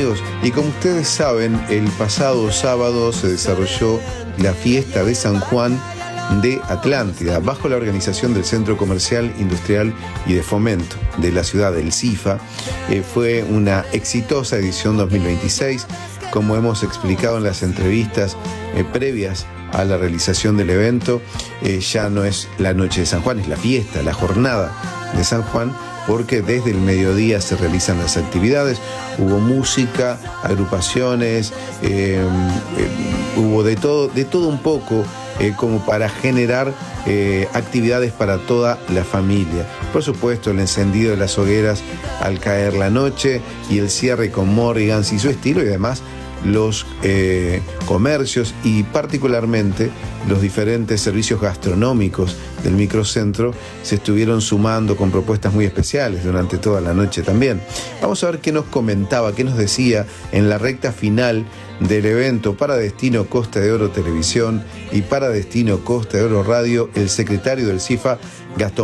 amigos, y como ustedes saben, el pasado sábado se desarrolló la fiesta de San Juan de Atlántida, bajo la organización del Centro Comercial, Industrial y de Fomento de la ciudad del CIFA. Fue una exitosa edición 2026, como hemos explicado en las entrevistas previas a la realización del evento. Ya no es la noche de San Juan, es la fiesta, la jornada de San Juan, porque desde el mediodía se realizan las actividades. Hubo música, agrupaciones, hubo de todo un poco, como para generar actividades para toda la familia. Por supuesto, el encendido de las hogueras al caer la noche y el cierre con Morrigans y su estilo, y además los comercios y particularmente los diferentes servicios gastronómicos del microcentro se estuvieron sumando con propuestas muy especiales durante toda la noche también. Vamos a ver qué nos comentaba, qué nos decía en la recta final del evento para Destino Costa de Oro Televisión y para Destino Costa de Oro Radio el secretario del CIFA, Gastón